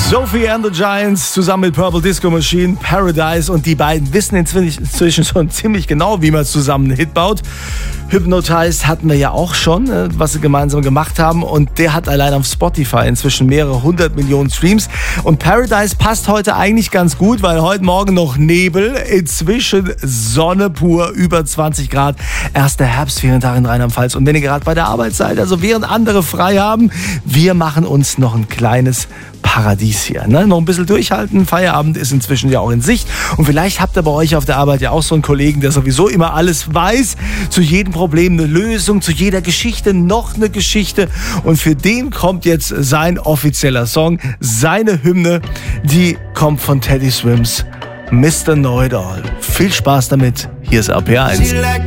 Sophie and the Giants zusammen mit Purple Disco Machine, Paradise, und die beiden wissen inzwischen schon ziemlich genau, wie man zusammen einen Hit baut. Hypnotized hatten wir ja auch schon, was sie gemeinsam gemacht haben, und der hat allein auf Spotify inzwischen mehrere 100 Millionen Streams. Und Paradise passt heute eigentlich ganz gut, weil heute Morgen noch Nebel, inzwischen Sonne pur, über 20 Grad, erster Herbstferientag in Rheinland-Pfalz. Und wenn ihr gerade bei der Arbeit seid, also während andere frei haben, wir machen uns noch ein kleines Paradies hier. Ne? Noch ein bisschen durchhalten. Feierabend ist inzwischen ja auch in Sicht. Und vielleicht habt ihr bei euch auf der Arbeit ja auch so einen Kollegen, der sowieso immer alles weiß. Zu jedem Problem eine Lösung, zu jeder Geschichte noch eine Geschichte. Und für den kommt jetzt sein offizieller Song, seine Hymne. Die kommt von Teddy Swims, Mr. Know-It-All. Viel Spaß damit. Hier ist RPR 1.